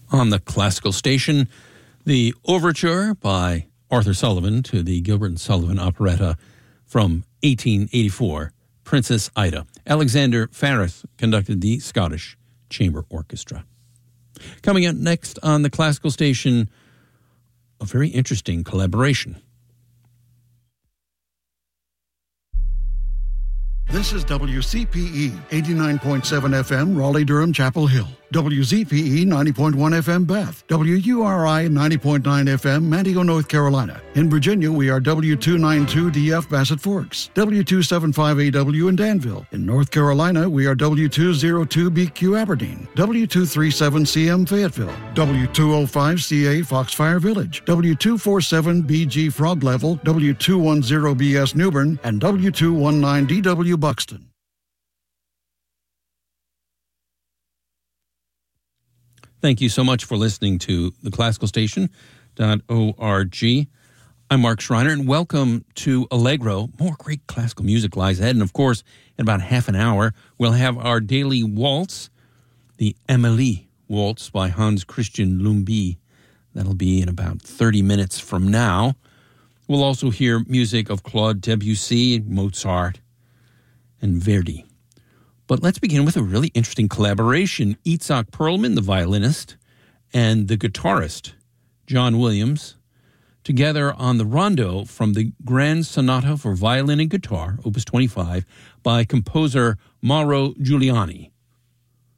On the classical station, the overture by Arthur Sullivan to the Gilbert and Sullivan operetta from 1884, Princess Ida. Alexander Farris conducted the Scottish Chamber Orchestra. Coming up next on the classical station, a very interesting collaboration. This is WCPE 89.7 FM, Raleigh-Durham, Chapel Hill. WZPE 90.1 FM, Beth. WURI 90.9 FM, Manteo, North Carolina. In Virginia, we are W292DF, Bassett Forks. W275AW in Danville. In North Carolina, we are W202BQ, Aberdeen. W237CM, Fayetteville. W205CA, Foxfire Village. W247BG, Frog Level. W210BS, Newbern. And W219DW, Buxton. Thank you so much for listening to the classicalstation.org. I'm Mark Schreiner, and welcome to Allegro. More great classical music lies ahead. And, of course, in about half an hour, we'll have our daily waltz, the Amélie Waltz by Hans Christian Lumbye. That'll be in about 30 minutes from now. We'll also hear music of Claude Debussy, Mozart, and Verdi. But let's begin with a really interesting collaboration. Itzhak Perlman, the violinist, and the guitarist, John Williams, together on the rondo from the Grand Sonata for Violin and Guitar, Opus 25, by composer Mauro Giuliani.